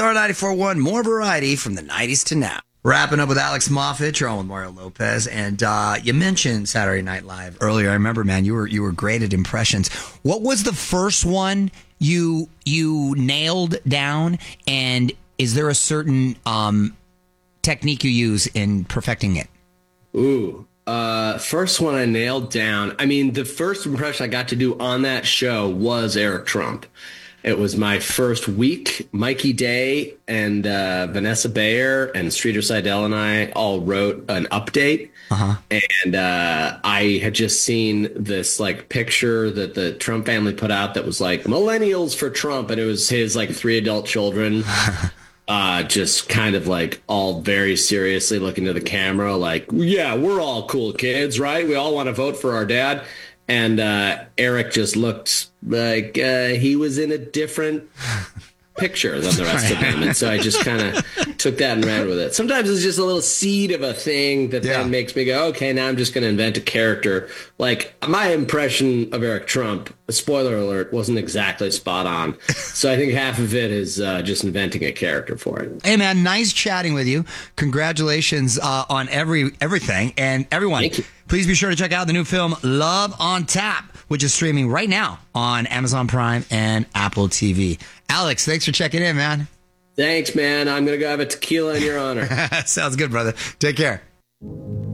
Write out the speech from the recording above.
Star 94.1, more variety from the 90s to now. Wrapping up with Alex Moffat, you're on with Mario Lopez, and you mentioned Saturday Night Live earlier. I remember, man, you were great at impressions. What was the first one you nailed down, and is there a certain technique you use in perfecting it? Ooh, first one I nailed down. I mean, the first impression I got to do on that show was Eric Trump. It was my first week. Mikey Day and Vanessa Bayer and Streeter Seidel and I all wrote an update. And I had just seen this like picture that the Trump family put out that was like millennials for Trump. And it was his like 3 adult children. Just kind of like all very seriously looking to the camera like, yeah, we're all cool kids, right? We all want to vote for our dad. And Eric just looked like he was in a different picture than the rest of them. And so I just kind of took that and ran with it. Sometimes it's just a little seed of a thing that then makes me go, okay, now I'm just going to invent a character. Like my impression of Eric Trump, spoiler alert, wasn't exactly spot on. So I think half of it is just inventing a character for it. Hey, man, nice chatting with you. Congratulations on everything. And everyone, please be sure to check out the new film Love on Tap, which is streaming right now on Amazon Prime and Apple TV. Alex, thanks for checking in, man. Thanks, man. I'm going to go have a tequila in your honor. Sounds good, brother. Take care.